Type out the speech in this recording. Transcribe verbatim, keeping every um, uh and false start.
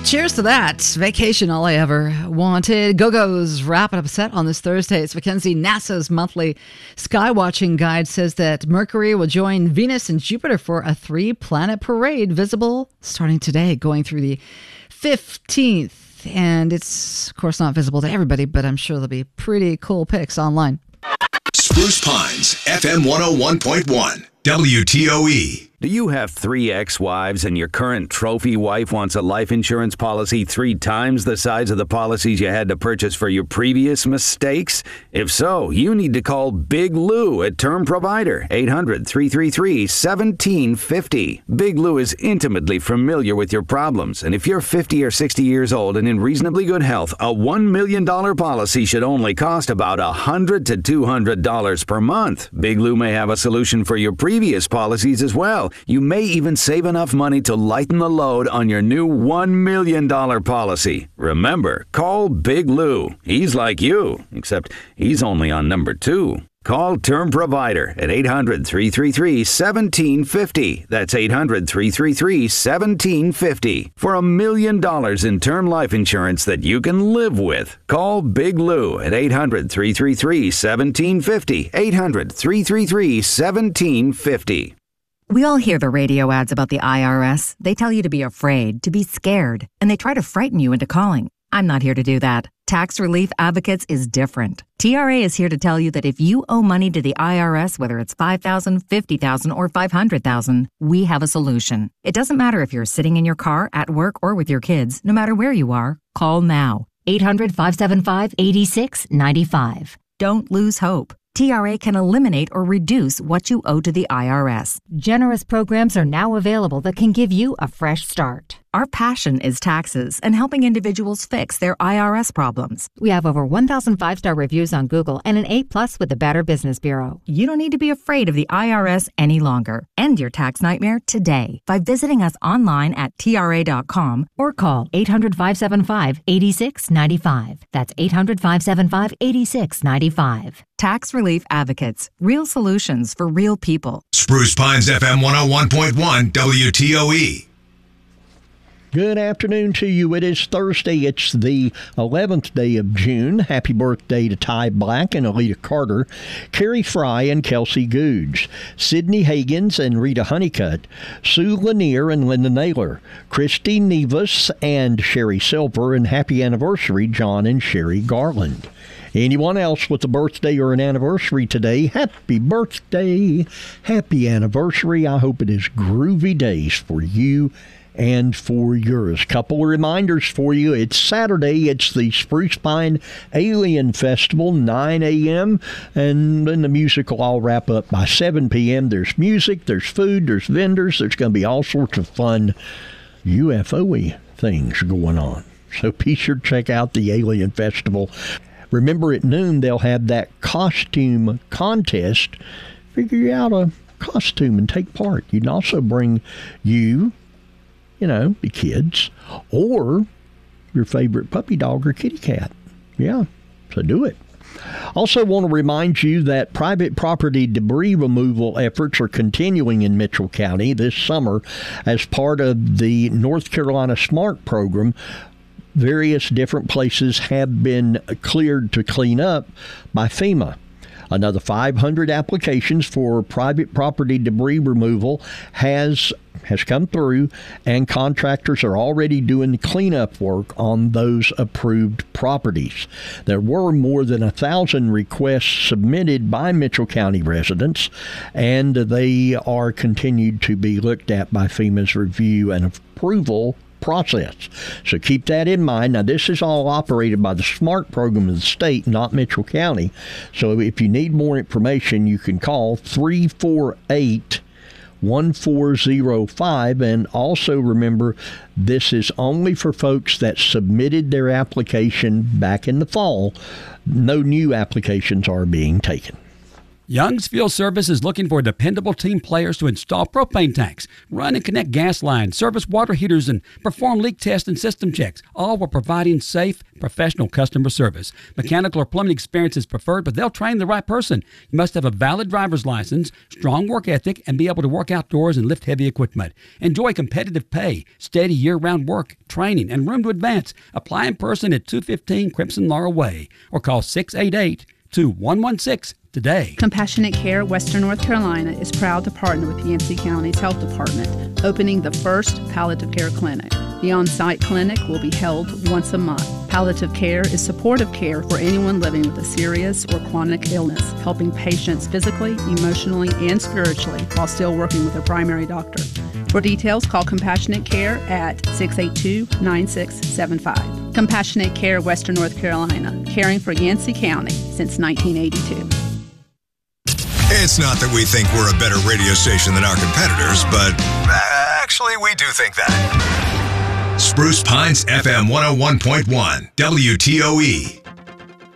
Cheers to that. Vacation, all I ever wanted. Go-Go's wrapping up a set on this Thursday. It's Mackenzie. NASA's monthly skywatching guide says that Mercury will join Venus and Jupiter for a three-planet parade visible starting today, going through the fifteenth. And it's, of course, not visible to everybody, but I'm sure there'll be pretty cool pics online. Spruce Pines, F M one oh one point one, W T O E. Do you have three ex-wives and your current trophy wife wants a life insurance policy three times the size of the policies you had to purchase for your previous mistakes? If so, you need to call Big Lou at Term Provider, eight hundred, three three three, one seven five zero. Big Lou is intimately familiar with your problems, and if you're fifty or sixty years old and in reasonably good health, a one million dollars policy should only cost about one hundred to two hundred dollars per month. Big Lou may have a solution for your previous policies as well. You may even save enough money to lighten the load on your new one million dollars policy. Remember, call Big Lou. He's like you, except he's only on number two. Call Term Provider at eight hundred, three three three, one seven five zero. That's eight hundred, three three three, one seven five zero for a million dollars in term life insurance that you can live with. Call Big Lou at eight hundred, three three three, one seven five zero. eight hundred, three three three, one seven five zero. We all hear the radio ads about the I R S. They tell you to be afraid, to be scared, and they try to frighten you into calling. I'm not here to do that. Tax Relief Advocates is different. T R A is here to tell you that if you owe money to the I R S, whether it's five thousand dollars, fifty thousand dollars, or five hundred thousand dollars, we have a solution. It doesn't matter if you're sitting in your car, at work, or with your kids. No matter where you are, call now. eight hundred, five seven five, eight six nine five. Don't lose hope. T R A can eliminate or reduce what you owe to the I R S. Generous programs are now available that can give you a fresh start. Our passion is taxes and helping individuals fix their I R S problems. We have over one thousand five-star reviews on Google and an A plus with the Better Business Bureau. You don't need to be afraid of the I R S any longer. End your tax nightmare today by visiting us online at T R A dot com or call eight hundred, five seven five, eight six nine five. That's eight hundred, five seven five, eight six nine five. Tax Relief Advocates. Real solutions for real people. Spruce Pines, F M one oh one point one, W T O E. Good afternoon to you. It is Thursday. It's the eleventh day of June. Happy birthday to Ty Black and Alita Carter, Carrie Fry and Kelsey Googe, Sydney Hagans and Rita Honeycutt, Sue Lanier and Linda Naylor, Christy Nevis and Sherry Silver, and happy anniversary, John and Sherry Garland. Anyone else with a birthday or an anniversary today, happy birthday, happy anniversary. I hope it is groovy days for you and for yours. Couple of reminders for you. It's Saturday. It's the Spruce Pine Alien Festival, nine a.m., and then the music will all wrap up by seven p.m. There's music, there's food, there's vendors. There's going to be all sorts of fun U F O-y things going on. So be sure to check out the Alien Festival. Remember, at noon, they'll have that costume contest. Figure out a costume and take part. You can also bring you, you know, the kids, or your favorite puppy dog or kitty cat. Yeah, so do it. Also want to remind you that private property debris removal efforts are continuing in Mitchell County this summer as part of the North Carolina SMART program. Various different places have been cleared to clean up by FEMA. Another five hundred applications for private property debris removal has has come through, and contractors are already doing the cleanup work on those approved properties. There were more than a thousand requests submitted by Mitchell County residents, and they are continued to be looked at by FEMA's review and approval process. So keep that in mind. Now, this is all operated by the SMART program of the state, not Mitchell County. So if you need more information, you can call three four eight, one four zero five. And also remember, this is only for folks that submitted their application back in the fall. No new applications are being taken. Young's Fuel Service is looking for dependable team players to install propane tanks, run and connect gas lines, service water heaters, and perform leak tests and system checks, all while providing safe, professional customer service. Mechanical or plumbing experience is preferred, but they'll train the right person. You must have a valid driver's license, strong work ethic, and be able to work outdoors and lift heavy equipment. Enjoy competitive pay, steady year-round work, training, and room to advance. Apply in person at two fifteen Crimson Laurel Way or call six eight eight, two one one six today. Compassionate Care Western North Carolina is proud to partner with Yancey County's Health Department, opening the first palliative care clinic. The on-site clinic will be held once a month. Palliative care is supportive care for anyone living with a serious or chronic illness, helping patients physically, emotionally, and spiritually while still working with a primary doctor. For details, call Compassionate Care at six eight two, nine six seven five. Compassionate Care Western North Carolina, caring for Yancey County since nineteen eighty-two. It's not that we think we're a better radio station than our competitors, but actually we do think that. Spruce Pines F M one oh one point one, W T O E.